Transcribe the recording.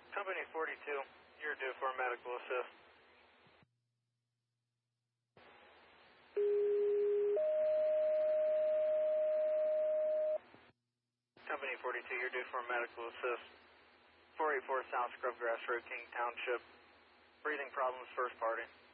Company 42, you're due for medical assist. Company 42, you're due for medical assist. 484 South Scrubgrass Road, King Township. Breathing problems, first party.